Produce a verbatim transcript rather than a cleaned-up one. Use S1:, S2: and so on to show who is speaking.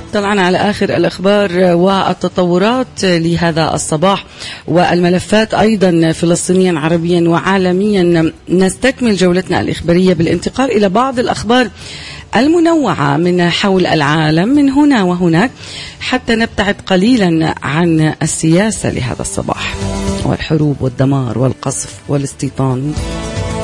S1: طلعنا على آخر الأخبار والتطورات لهذا الصباح والملفات أيضا فلسطينيا عربيا وعالميا. نستكمل جولتنا الإخبارية بالانتقال إلى بعض الأخبار المنوعة من حول العالم من هنا وهناك حتى نبتعد قليلا عن السياسة لهذا الصباح والحروب والدمار والقصف والاستيطان.